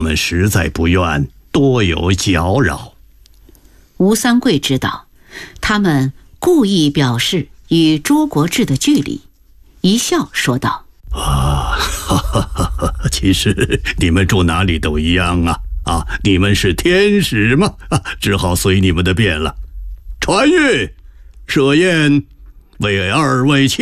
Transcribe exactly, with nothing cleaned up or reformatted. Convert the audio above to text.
我们实在不愿多有搅扰。 吴三桂知道，他们故意表示与朱国治的距离，一笑说道： 啊，哈哈哈哈，其实你们住哪里都一样啊！啊，你们是天使嘛，啊，只好随你们的便了。传谕，设宴为二位亲